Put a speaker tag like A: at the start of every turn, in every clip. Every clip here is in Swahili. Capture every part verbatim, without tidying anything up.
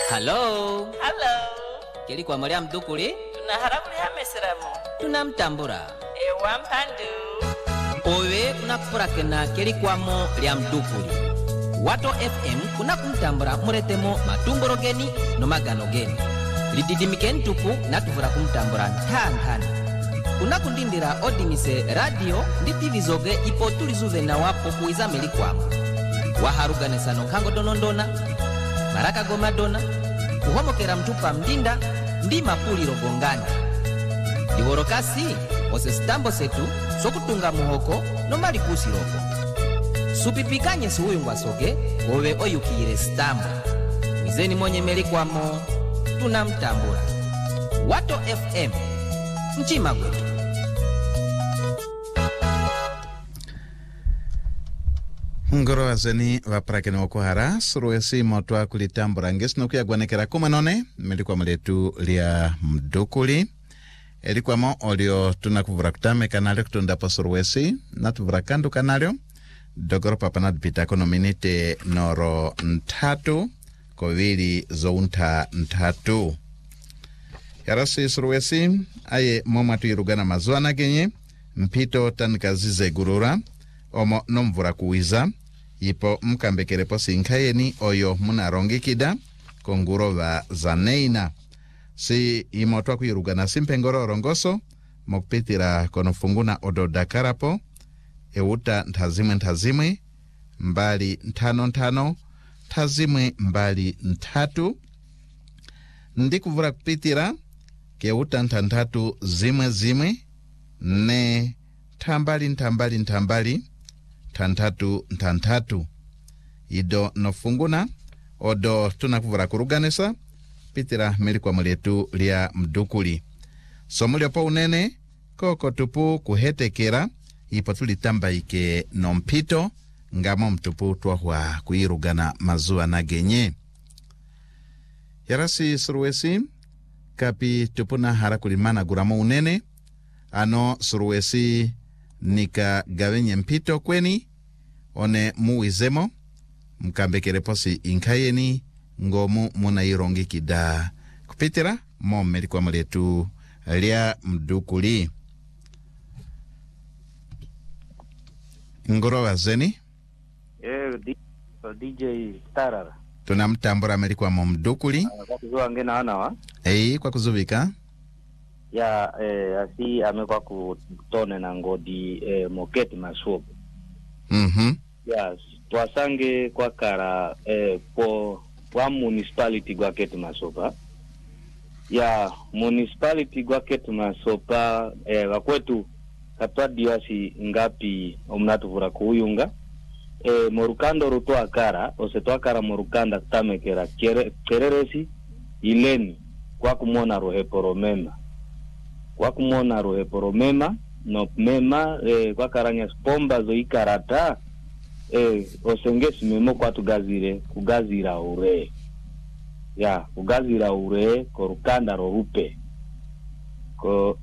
A: Hello.
B: Hello.
A: Kili kwa mwali mdukuli?
B: Tunaharabuli hameseramu.
A: Tunamtambura.
B: Ewa mpandu.
A: Owe kunakufura kena kili kwa mo lia mdukuli. Wato F M kuna kumtambura muretemo matumborogeni no maganogeni. Lididimikeni tupu natuvura kumtambura ntantani. Kuna kundindira odimise radio ndi T V zoge ipo tulizuve na wapo kuiza meli kwa mo. Waharuganisano kango donondona, maraka gomadona, kuhomokera mtupa mdinda, ndi mapuli rogongani. Diworokasi, ose stambo setu, sokutunga muhoko, no mali kusi roko. Supipikanye suhuyu ngwasoge, owe oyukire stambo. Mizeni mwenye meli kwa mo, tunamtambura. Wato F M, mchima kwetu.
C: Ngoro wazeni waprakene wakuhara suruwesi motwa kulitambura ngesino kuya gwanekera kumanone melikuwa mletu lia mdukuli elikuwa mo olio tunakuvura kutame kanalio kutundapo suruwesi natuvura kandu kanalio dogoro papanat bitako nominite noro ntatu kovili zounta ntatu yarasi suruwesi aye momatu irugana mazuana genye mpito tanikazize gurura omo nomvura kuwiza ipo mkambekerepo sinkayeni oyo munarongikida kongurova zaneina si imotwa kuirugana simpengoro rongoso mokupitira konofunguna odo dakarapo euta ntazimwe ntazimwe mbali ntano ntano ntazimwe mbali ntatu ndikuvura kupitira keuta ntantatu zimwe zimwe ne tambali ntambali ntambali tantatu ntantatu ido nofunguna odo tunakuvura kuruganisa pitira meli kwa mletu lia mdukuli somulio po unene koko tupu kuhetekera ipo tulitamba ike nompito ngamo mtupu tuahua kuirugana mazua na genye yarasi suruwesi kapi tupuna harakulimana guramo unene ano suruwesi nika gawenye mpito kweni one muwizemo mkambekere posi inkayeni ngomu muna irongi kida kupitira mo melikuwa mletu lia mdukuli ngoro wazeni
D: eh D J Starara
C: tunamtambura melikuwa mo mdukuli
D: kwa kuzoa ngena ana wa
C: ei kwa kuzuvika
D: ya eh asi amekwa kutone na ngodi eh, moketi masuopo
C: mhm
D: ya twasange kwa kara eh, po wa municipality kwa keti masopa ya municipality kwa keti masopa eh, wakwetu katwa diwasi ngapi omnatuvura kuyunga eh, morukando ruto akara oseto akara morukanda kutamekera kere, kereresi ileni kwa kumona roheporo mema kwa kumona roheporo mema no mema eh, kwa karanya spomba zo ikarata eh osengesi memo kwa tugazire kugazira ure ya kugazira ure korukanda rorupe ko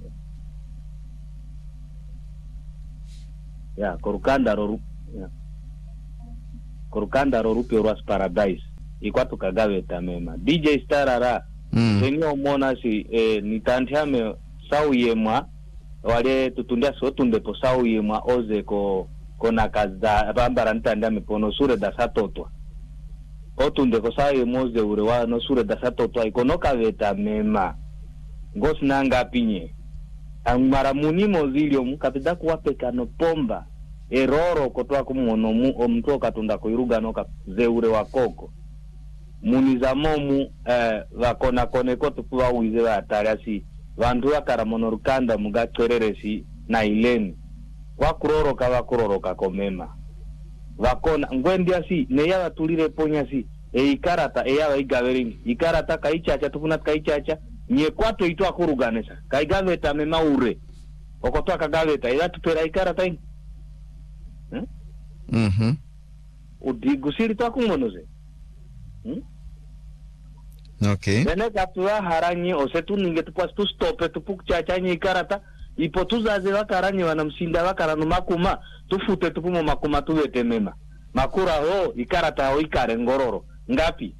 D: ya korukanda rorupe ya. korukanda rorupe ras paradise ikwa tukagawe tamema D J Starara
C: mm.
D: senyo mona si eh, nitantiame sauyemwa wale tutundia sotunde po sauyemwa oze ko kona kaza bambara ntanda mipono sure da satotwa otunde ko sauyemwa oze urewa no sure da satotwa ikonoka veta mema ngosina ngapinye amara munimo zilio mukapita kuwapeka no pomba eroro kotwa kumuono mu omto katunda koiruga no ka zeure wa koko muniza momu eh vakona koneko tukuwa uize wa atariasi vandu wakara monorukanda mugatwereresi na ileni kwa kuroroka wakuroroka komema vakona ngwendia si neya watulire ponya si e ikarata eya wa igaveringi ikarata kaichacha tufuna kaichacha nye kwato itu akuruganesa kaigaveta mema ure okotwa kagaveta ila tupera ikarata ini hmm?
C: mhm
D: udigusiri to akumonoze hmm?
C: okay
D: bene kaptua haranyi osetu ninge tupas tu stope tupuk chachanyi ikarata ipo tuzaze wakaranyi wanamsinda wakaranu makuma tufute tupumo makuma tuwete mema makura ho ikarata ho ikare ngororo ngapi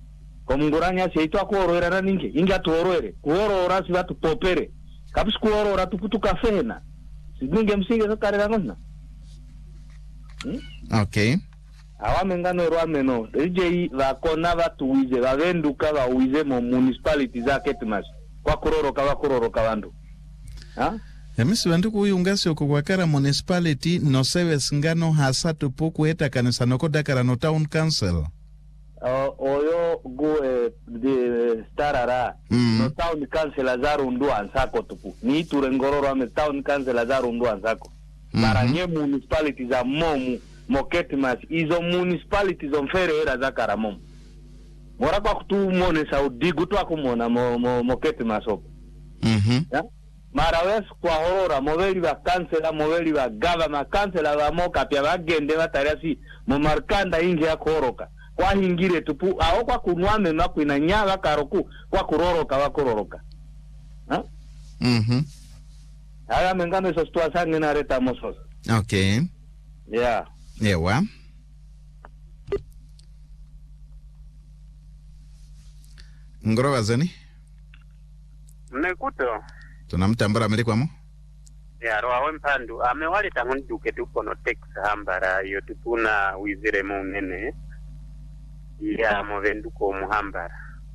D: komunguranya seitwa kuorora raninge inga tuorore kuorora si vatu popere kapis kuorora tuputuka fena sidinge msinge sakarira ngona hmm?
C: Okay.
D: Awa mengano rwameno rije vakona vatu wize vavenduka vawize mu municipality za Ketmas kwa kuroroka vakuroroka vandu ha
C: Emisi vandu kuyungasi okukwakara municipality no service ngano hasa tupuku eta kanisa noko dakara no town council.
D: Uh, oyo go eh, de starara
C: mm.
D: no town council azarundu ansako tupu ni turengororo ame town council azarundu ansako mm -hmm. Maranye municipality za momu Ketmas izo municipality zo mfere era zakara momu mora kwa kutu mone sa udigu tu akumona mo, mo, mo Ketmas opo
C: mhm
D: ya mara wes kwa horora moveli wa kansela moveli wa government kansela wa moka pia bagende batariasi mu markanda inge ya koroka kwa hingire tupu aho kwa kunwame na kuina nyaga karoku kwa kuroroka wa kuroroka ha
C: mhm
D: haya mengano so sto asange na reta mosos.
C: Okay.
D: Yeah.
C: Ewa. Ngoro wazani?
E: Mnekuto.
C: Tunamtambara melikwamo?
E: Ya roa mpandu amewali tangun duke tupo no tex hambara yo tupuna wizire munene ya movenduko muhambara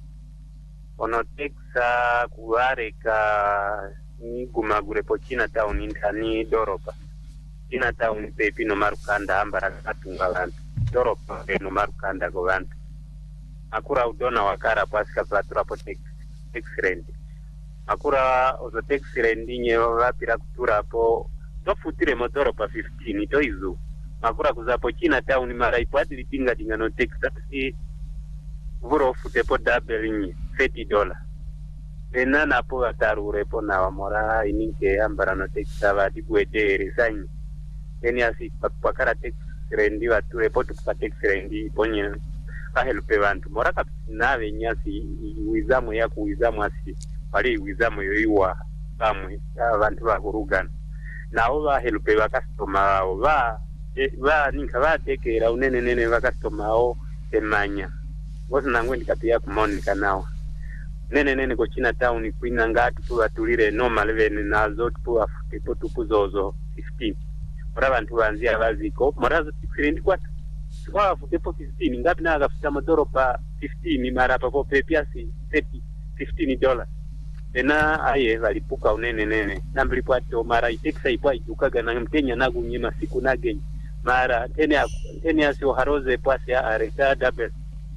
E: ono tex kuareka ni gumagure po China town intani doropa China town pepi no marukanda hambara katungalan doropa no marukanda govan akura udona wakara pasika platura po tex tex rent akura ozo tex rendi nyewa vapira kutura po tofutire motoro pa fifteen to izu akura kuzapo China town mara ipati lipinga dinga no tex tati vuro fute po double nye thirty dollars ena na po atarure po na wamora ininke ambara no tex avati kuete resign eni asi pakara tex rendi vature po tupa tex rendi ponye ahelupe vantu mora kapinave nyasi wizamu ya kuwizamu asi pali wizamu yoiwa kamwe abantu bakurugana nawo bahelupe bakastoma ba ba ninka batekera unene nene bakastoma o emanya wosi nangwe ndikapia kumonika nawo nene nene ko China town kwina ngati tu batulire normal vene nazo tu afute potupu zozo fifteen mora bantu banzia baziko mora zo different kwa kwa afute po fifteen ngapi na akafuta modoro pa fifteen mara pa po pepiasi thirty fifteen dollars ena aye valipuka unene nene nambilipo ato mara iteksa ipa ijukaga na mtenya nagu nyima siku nagenyi mara tene tene asio haroze pasi ya areka double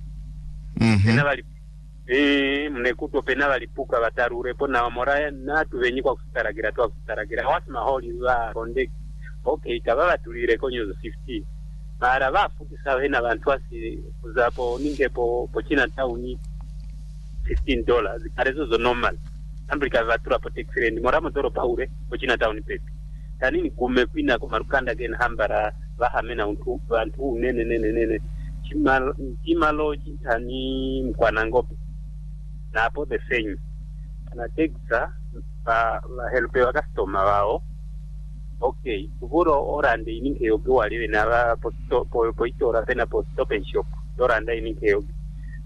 C: mhm
E: ena vali eh mnekuto pena valipuka batarure po na moraya na tuvenyi kwa kustaragira tu kustaragira wasma holi za konde okay tababa tulire konyo zo fifty mara bafuti sawa na bantu asi kuzapo ninge po po China town fifteen dollars arezo zo normal Ambrika vatura protect friend moramo toro paure ko China town pepe tanini kumekwina ko marukanda gen hambara vahamena untu bantu nene nene nene chimalo chimalo chitani mkwana ngope na hapo the same na texa pa la helpe wa customer wao okay kuvuro orande ininke yogo waliwe na po po po itora tena po stop and shop orande ininke yogo